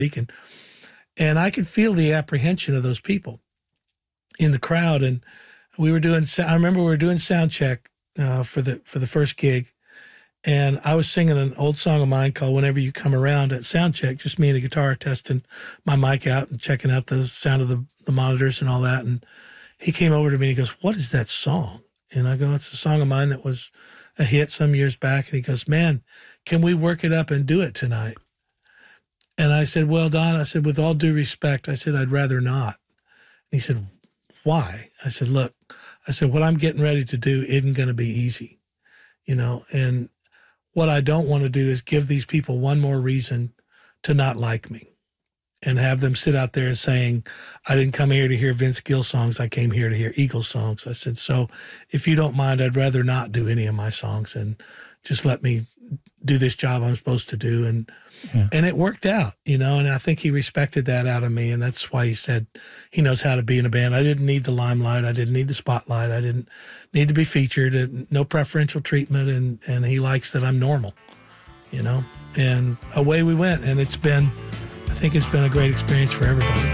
and I could feel the apprehension of those people in the crowd. And I remember we were doing sound check for the first gig, and I was singing an old song of mine called Whenever You Come Around at sound check, just me and a guitar testing my mic out and checking out the sound of the monitors and all that. And he came over to me and he goes, "What is that song?" And I go, "It's a song of mine that was a hit some years back." And he goes, "Man, can we work it up and do it tonight?" And I said, "Well, Don," I said, "with all due respect," I said, "I'd rather not." And he said, "Why?" I said, "Look," I said, "what I'm getting ready to do isn't going to be easy, and what I don't want to do is give these people one more reason to not like me and have them sit out there and saying, I didn't come here to hear Vince Gill songs. I came here to hear Eagles songs." I said, "So if you don't mind, I'd rather not do any of my songs and just let me do this job I'm supposed to do." And it worked out, and I think he respected that out of me. And that's why he said he knows how to be in a band. I didn't need the limelight. I didn't need the spotlight. I didn't need to be featured, and no preferential treatment. And he likes that I'm normal, and away we went. And I think it's been a great experience for everybody.